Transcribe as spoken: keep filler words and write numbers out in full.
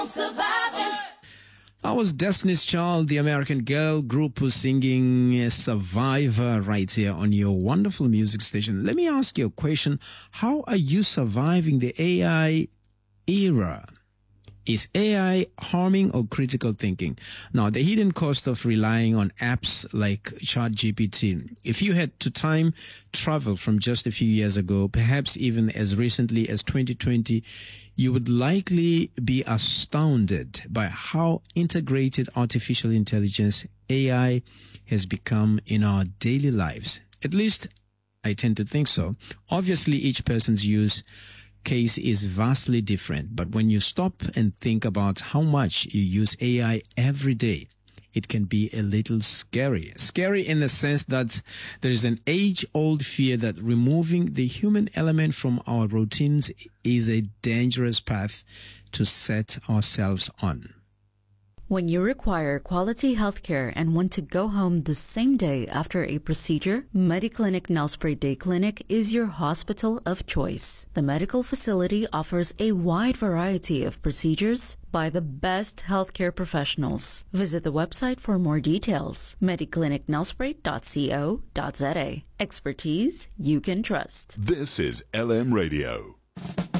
Surviving. That was Destiny's Child, the American girl group, who's singing Survivor right here on your wonderful music station. Let me ask you a question. How are you surviving the A I era? Is A I harming or critical thinking? Now, the hidden cost of relying on apps like ChatGPT. If you had to time travel from just a few years ago, perhaps even as recently as twenty twenty, you would likely be astounded by how integrated artificial intelligence, A I, has become in our daily lives. At least, I tend to think so. Obviously, each person's use case is vastly different, but when you stop and think about how much you use A I every day, it can be a little scary. Scary in the sense that there is an age-old fear that removing the human element from our routines is a dangerous path to set ourselves on. When you require quality healthcare and want to go home the same day after a procedure, Mediclinic Nelspruit Day Clinic is your hospital of choice. The medical facility offers a wide variety of procedures by the best healthcare professionals. Visit the website for more details, mediclinic nelspruit dot co dot za. Expertise you can trust. This is L M Radio.